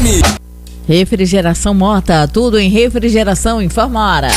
FM. Refrigeração Mota, tudo em refrigeração, informa a hora.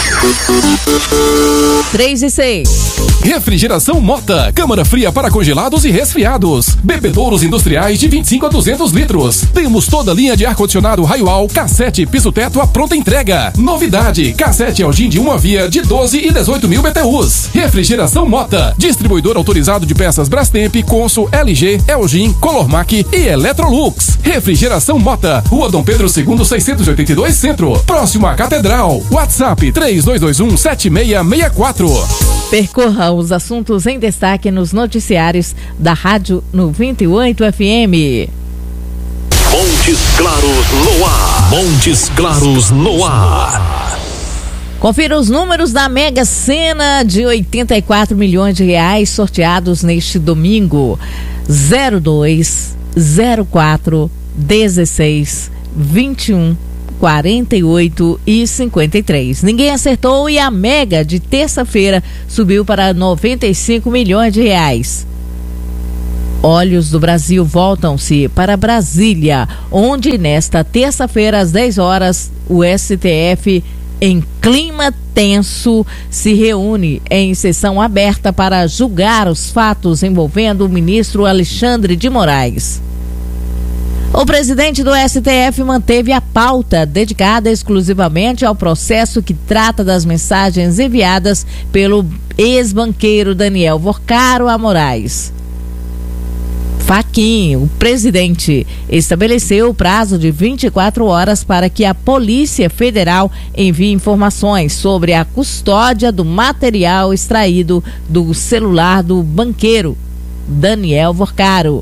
3:06. Refrigeração Mota, câmara fria para congelados e resfriados. Bebedouros industriais de 25 a 200 litros. Temos toda a linha de ar-condicionado Raioal, cassete, piso-teto à pronta entrega. Novidade, cassete Elgin de uma via de 12 e 18 mil BTUs. Refrigeração Mota, distribuidor autorizado de peças Brastemp, Consul, LG, Elgin, Colormac e Electrolux. Refrigeração Mota, Rua Dom Pedro II, 682 Centro, próximo à Catedral. WhatsApp 3221-7664. Percorra os assuntos em destaque nos noticiários da Rádio 98 FM. Montes Claros no ar. Montes Claros no ar. Confira os números da Mega Sena de 84 milhões de reais sorteados neste domingo. 02, 04, 16, 21, 48 e 53. Ninguém acertou e a Mega de terça-feira subiu para 95 milhões de reais. Olhos do Brasil voltam-se para Brasília, onde nesta terça-feira às 10 horas o STF, em clima tenso, se reúne em sessão aberta para julgar os fatos envolvendo o ministro Alexandre de Moraes. O presidente do STF manteve a pauta dedicada exclusivamente ao processo que trata das mensagens enviadas pelo ex-banqueiro Daniel Vorcaro a Moraes. Fachin, o presidente, estabeleceu o prazo de 24 horas para que a Polícia Federal envie informações sobre a custódia do material extraído do celular do banqueiro Daniel Vorcaro.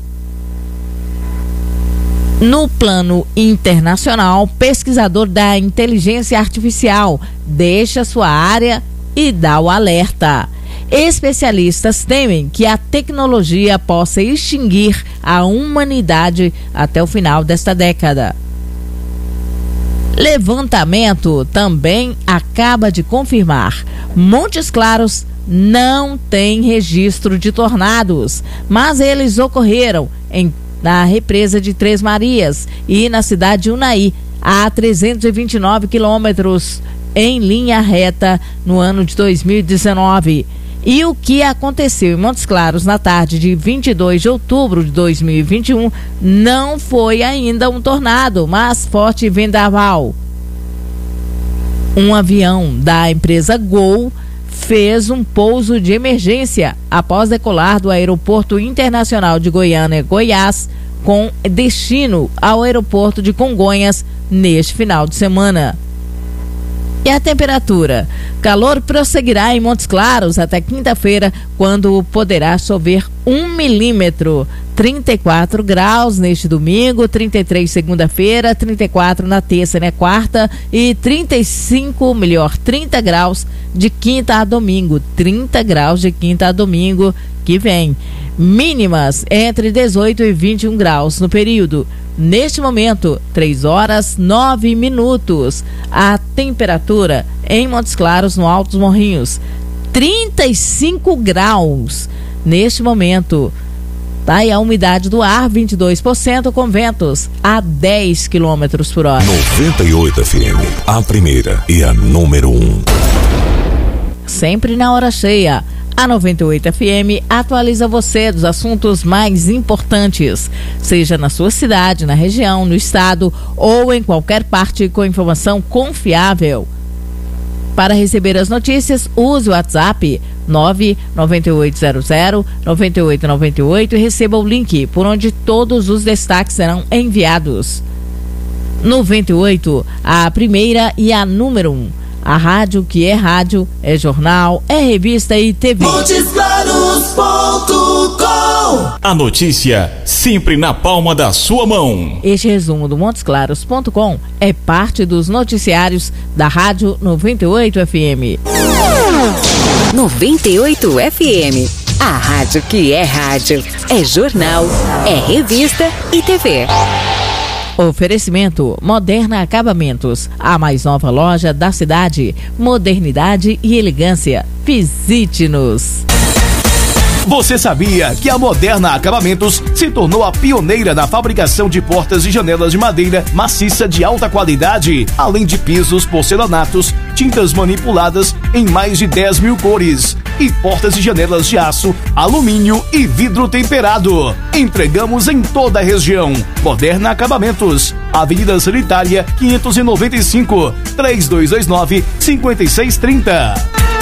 No plano internacional, pesquisador da inteligência artificial deixa sua área e dá o alerta. Especialistas temem que a tecnologia possa extinguir a humanidade até o final desta década. Levantamento também acaba de confirmar: Montes Claros não tem registro de tornados, mas eles ocorreram na represa de Três Marias e na cidade de Unai, a 329 quilômetros em linha reta no ano de 2019. E o que aconteceu em Montes Claros na tarde de 22 de outubro de 2021 não foi ainda um tornado, mas forte vendaval. Um avião da empresa Gol fez um pouso de emergência após decolar do Aeroporto Internacional de Goiânia, Goiás, com destino ao aeroporto de Congonhas neste final de semana. E a temperatura? Calor prosseguirá em Montes Claros até quinta-feira, quando poderá chover 1 milímetro. 34 graus neste domingo, 33 segunda-feira, 34 na terça, né, quarta, e 30 graus de quinta a domingo. 30 graus de quinta a domingo que vem. Mínimas entre 18 e 21 graus no período. Neste momento, 3 horas 9 minutos. A temperatura em Montes Claros, no Altos Morrinhos, 35 graus. Neste momento, tá aí a umidade do ar, 22%, com ventos a 10 km por hora. 98 FM, a primeira e a número 1. Sempre na hora cheia. A 98 FM atualiza você dos assuntos mais importantes, seja na sua cidade, na região, no estado ou em qualquer parte, com informação confiável. Para receber as notícias, use o WhatsApp 99800-9898 e receba o link por onde todos os destaques serão enviados. 98, a primeira e a número 1. A rádio que é rádio, é jornal, é revista e TV. MontesClaros.com. A notícia sempre na palma da sua mão. Este resumo do MontesClaros.com é parte dos noticiários da Rádio 98 FM. 98 FM. A rádio que é rádio, é jornal, é revista e TV. Oferecimento Moderna Acabamentos, a mais nova loja da cidade. Modernidade e elegância. Visite-nos. Você sabia que a Moderna Acabamentos se tornou a pioneira na fabricação de portas e janelas de madeira maciça de alta qualidade, além de pisos, porcelanatos, tintas manipuladas em mais de 10 mil cores e portas e janelas de aço, alumínio e vidro temperado. Entregamos em toda a região. Moderna Acabamentos, Avenida Sanitária 595, 3229-5630.